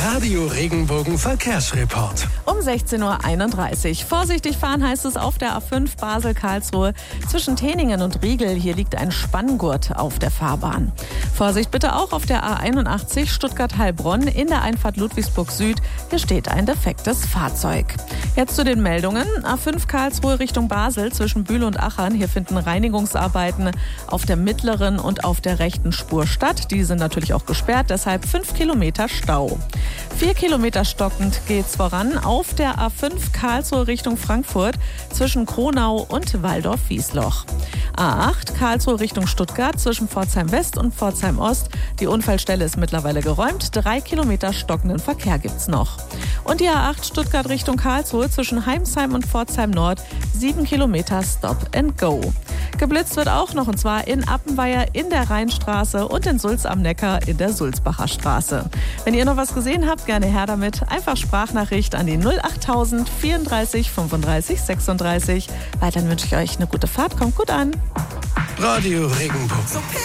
Radio Regenbogen Verkehrsreport. Um 16:31 Uhr. Vorsichtig fahren heißt es auf der A5 Basel-Karlsruhe zwischen Teningen und Riegel. Hier liegt ein Spanngurt auf der Fahrbahn. Vorsicht bitte auch auf der A81 Stuttgart-Heilbronn in der Einfahrt Ludwigsburg Süd. Hier steht ein defektes Fahrzeug. Jetzt zu den Meldungen. A5 Karlsruhe Richtung Basel zwischen Bühl und Achern. Hier finden Reinigungsarbeiten auf der mittleren und auf der rechten Spur statt. Die sind natürlich auch gesperrt, deshalb 5 Kilometer Stau. 4 Kilometer stockend geht's voran auf der A5 Karlsruhe Richtung Frankfurt zwischen Kronau und Walldorf-Wiesloch. A8 Karlsruhe Richtung Stuttgart zwischen Pforzheim West und Pforzheim Ost. Die Unfallstelle ist mittlerweile geräumt. 3 Kilometer stockenden Verkehr gibt's noch. Und die A8 Stuttgart Richtung Karlsruhe zwischen Heimsheim und Pforzheim Nord. 7 Kilometer Stop and Go. Geblitzt wird auch noch, und zwar in Appenweier in der Rheinstraße und in Sulz am Neckar in der Sulzbacher Straße. Wenn ihr noch was gesehen habt, gerne her damit. Einfach Sprachnachricht an die 08000 34 35 36. Weiterhin wünsche ich euch eine gute Fahrt. Kommt gut an. Radio Regenbogen.